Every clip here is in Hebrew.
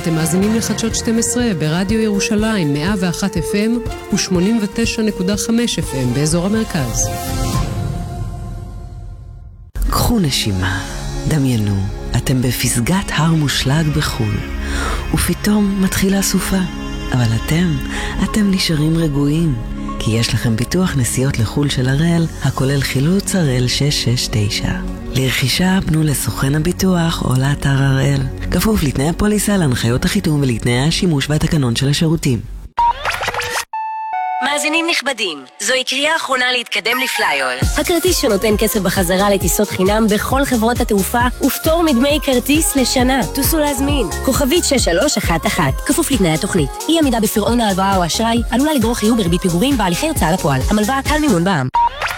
אתם מאזינים לחדשות 12 ברדיו ירושלים 101 FM ו-89.5 FM באזור המרכז. קחו נשימה, דמיינו, אתם בפסגת הר מושלג בחול, ופתאום מתחילה סופה, אבל אתם נשארים רגועים, כי יש לכם ביטוח נסיעות לחול של הראל, הכולל חילוץ הראל 669. לרכישה פנו לסוכן הביטוח או לאתר הראל, כפוף לתנאי הפוליסה, להנחיות החיתום ולתנאי השימוש והתקנון של השירותים. מאזינים נכבדים, זוהי קריאה אחרונה להתקדם לפליול. הכרטיס שנותן כסף בחזרה לטיסות חינם בכל חברות התעופה ופטור מדמי כרטיס לשנה. תוסו להזמין. כוכבית 6311. כפוף לתנאי התוכנית. אי עמידה בפירעון ההלוואה או אשראי עלולה לגרור חיוב בריבית פיגורים בהליכי הוצאה לפועל. המלווה קל מימון בע"מ.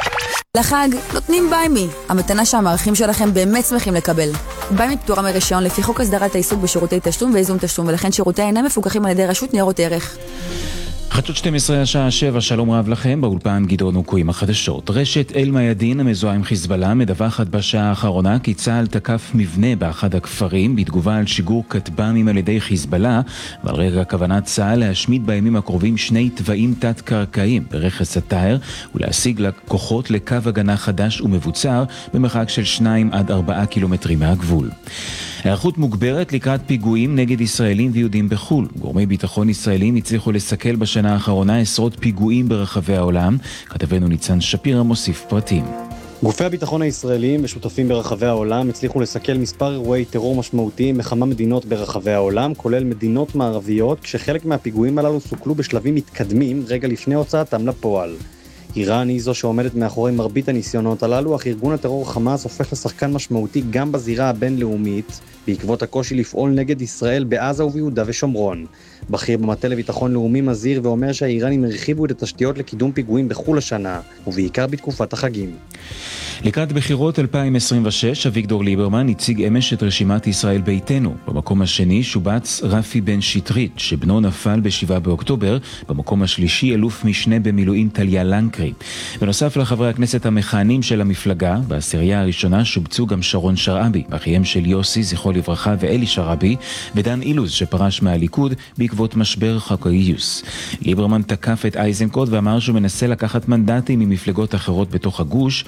לחג נותנים ביימי, המתנה שהמערכים שלכם באמת שמחים לקבל. ביימי פטורה מרישיון לפי חוק הסדרת העיסוק בשירותי תשלום וייזום תשלום, ולכן שירותי אינם מפוקחים על ידי רשות ניירות ערך. חדשות 12 השעה 7, שלום רב לכם, באולפן גדעון אוקו עם החדשות. רשת אל-מיאדין המזוהה עם חיזבאללה מדווחת בשעה האחרונה כי צה"ל תקף מבנה באחד הכפרים בתגובה על שיגור כטב"מים על ידי חיזבאללה, ועל רקע כוונת צה"ל להשמיד בימים הקרובים שני תוואים תת-קרקעיים ברכס התאר ולהשיג לקוחות לקו הגנה חדש ומבוצר במרחק של 2 עד 4 קילומטרים מהגבול. היערכות מוגברת לקראת פיגועים נגד ישראלים ויהודים בחול. גורמי ביטחון ישראלים הצליחו לסכל בשנה האחרונה עשרות פיגועים ברחבי העולם. כתבנו ניצן שפירא מוסיף פרטים. גופי הביטחון הישראלים ושותפים ברחבי העולם הצליחו לסכל מספר אירועי טרור משמעותיים בכמה מדינות ברחבי העולם, כולל מדינות מערביות, כשחלק מהפיגועים הללו סוכלו בשלבים מתקדמים רגע לפני הוצאתם לפועל. איראן היא זו שעומדת מאחורי מרבית הניסיונות הללו, אך ארגון הטרור חמאס הופך לשחקן משמעותי גם בזירה הבינלאומית, בעקבות הקושי לפעול נגד ישראל בעזה וביהודה ושומרון. בכיר במטה לביטחון לאומי מזהיר ואומר שהאיראנים הרחיבו את התשתיות לקידום פיגועים בחול השנה, ובעיקר בתקופת החגים. לקראת בחירות 2026, אביגדור ליברמן הציג אמש את רשימת ישראל ביתנו. במקום השני שובץ רפי בן שטרית, שבנו נפל ב7 באוקטובר. במקום השלישי אלוף משנה במילואים טליה לנקרי. בנוסף לחברי הכנסת המכהנים של המפלגה, בעשירייה הראשונה שובצו גם שרון שרעבי, אחיהם של יוסי זכרו לברכה ואלי שרעבי, ודן אילוז שפרש מהליכוד בעקבות משבר חוק הגיוס. ליברמן תקף את איזנקוט ואמר שהוא מנסה לקחת מנדטים ממפלגות אחרות בתוך הגוש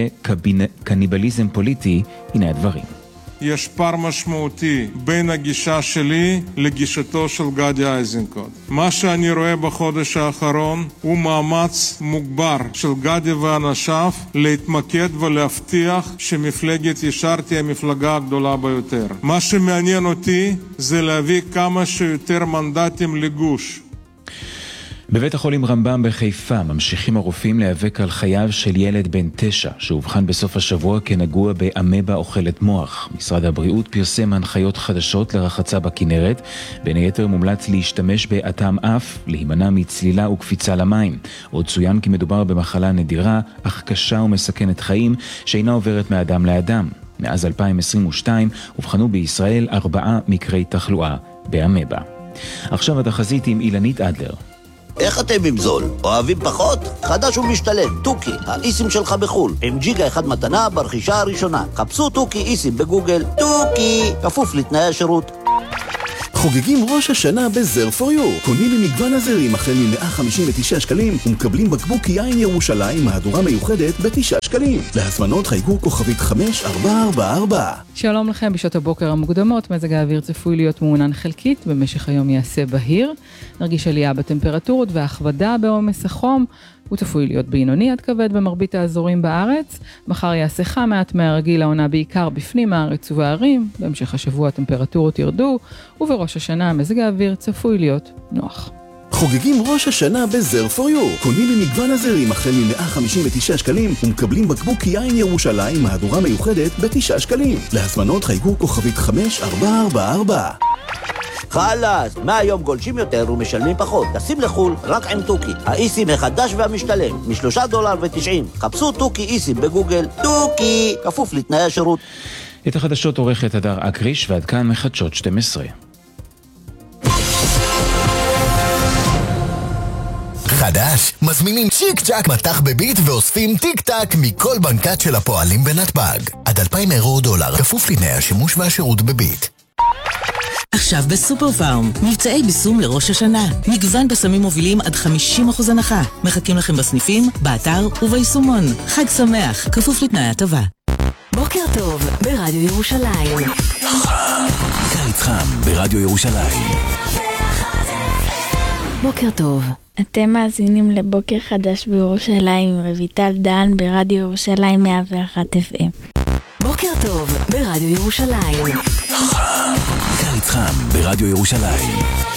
בקניבליזם פוליטי. הנה הדברים. יש פער משמעותי בין הגישה שלי לגישתו של גדי איזנקוט. מה שאני רואה בחודש האחרון הוא מאמץ מוגבר של גדי ואנשיו להתמקד ולהבטיח שמפלגת ישר תהיה המפלגה הגדולה ביותר. מה שמעניין אותי זה להביא כמה שיותר מנדטים לגוש. בבית החולים רמב"ם בחיפה ממשיכים הרופאים להיאבק על חייו של ילד בן 9 שהובחן בסוף השבוע כנגוע באמבה אוכלת מוח. משרד הבריאות פרסם הנחיות חדשות לרחצה בכנרת, בין היתר מומלץ להשתמש באטם אף, להימנע מצלילה וקפיצה למים. עוד צוין כי מדובר במחלה נדירה אך קשה ומסכנת חיים שאינה עוברת מאדם לאדם. מאז 2022 הובחנו בישראל 4 מקרי תחלואה באמבה. עכשיו התחזית עם אילנית אדלר. איך אתם עם זול? אוהבים פחות? חדש ומשתלם, טוקי, האיסים שלך בחול, עם ג'יגה אחד מתנה ברכישה הראשונה. חפשו טוקי איסים בגוגל, טוקי, כפוף לתנאי השירות. חוגגים ראש השנה בזר פור יו. קונים ממגוון הזרים החל מ-159 שקלים ומקבלים בקבוק יין ירושלים מהדורה מיוחדת ב9 שקלים. להזמנות חייגו כוכבית 5444. שלום לכם, בשעות הבוקר המוקדמות מזג האוויר צפוי להיות מעונן חלקית, במשך היום יעשה בהיר, נרגיש עלייה בטמפרטורות והכבדה בעומס החום, הוא צפוי להיות בינוני עד כבד במרבית האזורים בארץ. מחר יעשה חם מעט מהרגיל, העונה בעיקר בפנים הארץ ובערים. בהמשך השבוע הטמפרטורות ירדו, ובראש השנה מזג האוויר צפוי להיות נוח. חוגגים ראש השנה בזר פור יו. קונים ממגוון הזרים החל מ-159 שקלים ומקבלים בקבוק יין ירושלים מהדורה מיוחדת ב9 שקלים. להזמנות חייגו כוכבית 5444. חלאס, מהיום גולשים יותר ומשלמים פחות. טסים לחול רק עם טוקי, האיסים החדש והמשתלם, $3.90. חפשו טוקי איסים בגוגל, טוקי, כפוף לתנאי השירות. את החדשות עורכת הדר אקריש, ועד כאן מחדשות 12. חדש, מזמינים צ'יק צ'ק מתח בביט ואוספים טיק טק מכל בנקת של הפועלים בנתב"ג. עד 2,000 אירו או דולר, כפוף לתנאי השימוש והשירות בביט. עכשיו בסופר פארם, מבצעי ביסום לראש השנה. מגוון בסמים מובילים עד 50% הנחה. מחכים לכם בסניפים, באתר וביישומון. חג שמח, כפוף לתנאי הטבה. בוקר טוב ברדיו ירושלים. קיץ חם ברדיו ירושלים. בוקר טוב. אתם מאזינים לבוקר חדש בירושלים עם רויטל דן ברדיו ירושלים 101 FM. בוקר טוב ברדיו ירושלים. קיץ חם ברדיו ירושלים.